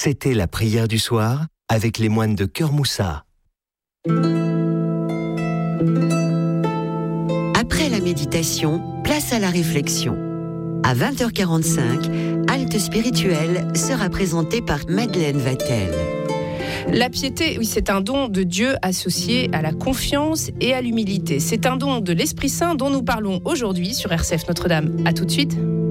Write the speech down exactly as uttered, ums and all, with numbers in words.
C'était la prière du soir avec les moines de Cœur Moussa. Après la méditation, place à la réflexion. À vingt heures quarante-cinq, Halte spirituelle sera présentée par Madeleine Vatel. La piété, oui, c'est un don de Dieu associé à la confiance et à l'humilité. C'est un don de l'Esprit Saint dont nous parlons aujourd'hui sur R C F Notre-Dame. À tout de suite.